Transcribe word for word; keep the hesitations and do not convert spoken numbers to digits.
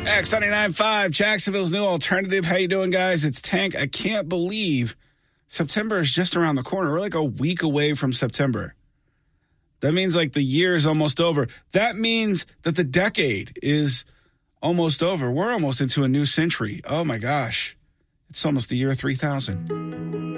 X ninety-nine point five, Jacksonville's new alternative. How you doing, guys? It's Tank. I can't believe September is just around the corner. We're like a week away from September. That means like the year is almost over. That means that the decade is almost over. We're almost into a new century. Oh, my gosh. It's almost the year three thousand.